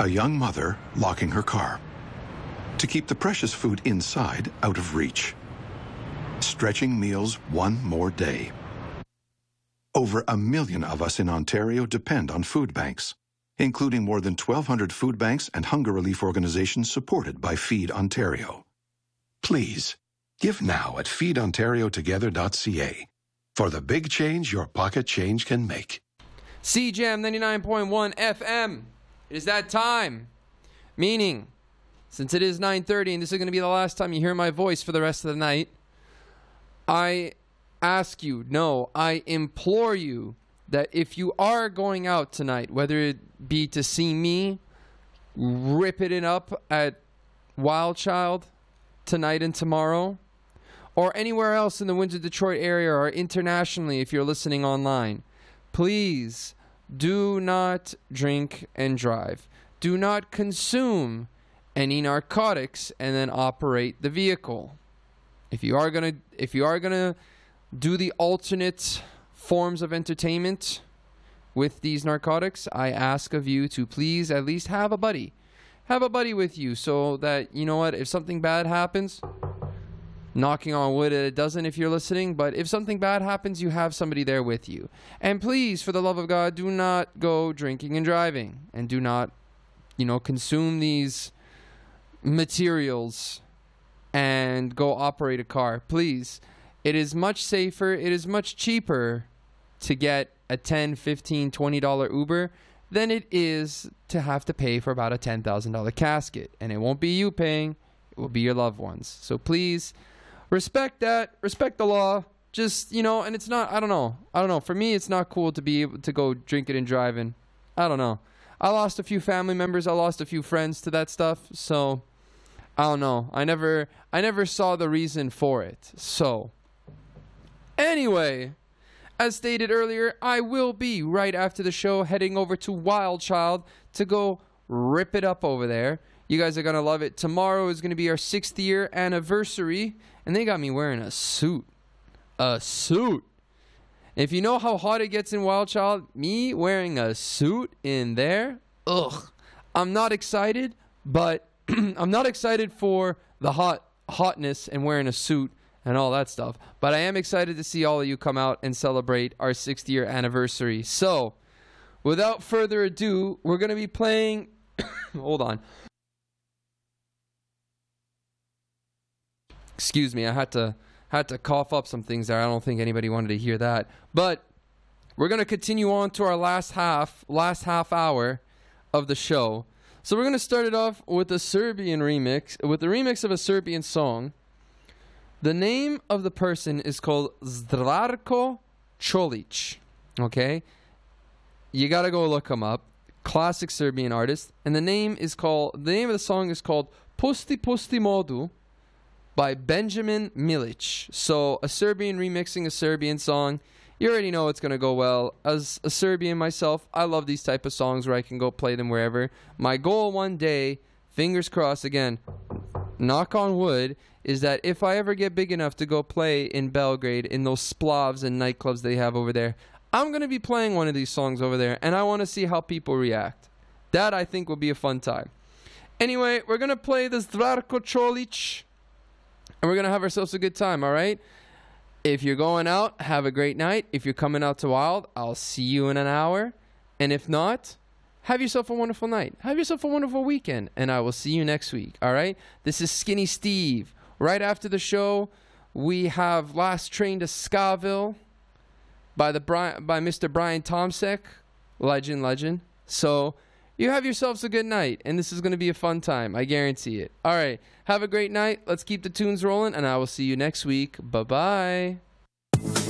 A young mother locking her car to keep the precious food inside out of reach. Stretching meals one more day. Over 1 million of us in Ontario depend on food banks, including more than 1,200 food banks and hunger relief organizations supported by Feed Ontario. Please, give now at feedontariotogether.ca for the big change your pocket change can make. CJAM 99.1 FM. It is that time. Meaning, since it is 9:30 and this is going to be the last time you hear my voice for the rest of the night, I ask you, no, I implore you that if you are going out tonight, whether it be to see me ripping it up at Wild Child tonight and tomorrow, or anywhere else in the Windsor, Detroit area, or internationally if you're listening online, please do not drink and drive. Do not consume any narcotics and then operate the vehicle. If you are gonna do the alternate forms of entertainment with these narcotics, I ask of you to please at least have a buddy. Have a buddy with you so that, you know what, if something bad happens, knocking on wood it doesn't if you're listening, but if something bad happens, you have somebody there with you. And please, for the love of God, do not go drinking and driving, and do not, consume these materials and go operate a car. Please. It is much safer, it is much cheaper to get a $10, $15, $20 Uber than it is to have to pay for about a $10,000 casket. And it won't be you paying, it will be your loved ones. So please, respect that, respect the law. Just, and it's not, I don't know. For me, it's not cool to be able to go drinking and driving. I don't know. I lost a few family members, I lost a few friends to that stuff, so I don't know. I never saw the reason for it. So, anyway, as stated earlier, I will be right after the show heading over to Wild Child to go rip it up over there. You guys are going to love it. Tomorrow is going to be our 6th year anniversary, and they got me wearing a suit. A suit. If you know how hot it gets in Wild Child, me wearing a suit in there, ugh. I'm not excited, but I'm not excited for the hotness and wearing a suit and all that stuff. But I am excited to see all of you come out and celebrate our 6th year anniversary. So, without further ado, we're going to be playing... Hold on. Excuse me, I had to cough up some things there. I don't think anybody wanted to hear that. But we're going to continue on to our last half hour of the show. So we're going to start it off with a Serbian remix, with the remix of a Serbian song. The name of the person is called Zdravko Čolić. Okay? You got to go look him up. Classic Serbian artist. And the name of the song is called Pusti Pusti Modu by Benjamin Milic. So a Serbian remixing a Serbian song. You already know it's going to go well. As a Serbian myself, I love these type of songs where I can go play them wherever. My goal one day, fingers crossed again, knock on wood, is that if I ever get big enough to go play in Belgrade in those splavs and nightclubs they have over there, I'm going to be playing one of these songs over there, and I want to see how people react. That, I think, will be a fun time. Anyway, we're going to play this Zdravko Čolić, and we're going to have ourselves a good time, all right? If you're going out, have a great night. If you're coming out to Wild, I'll see you in an hour. And if not, have yourself a wonderful night. Have yourself a wonderful weekend. And I will see you next week, all right? This is Skinny Steve. Right after the show, we have Last Train to Skaville by Mr. Brian Tomsek. Legend. So you have yourselves a good night, and this is going to be a fun time. I guarantee it. All right. Have a great night. Let's keep the tunes rolling, and I will see you next week. Bye-bye.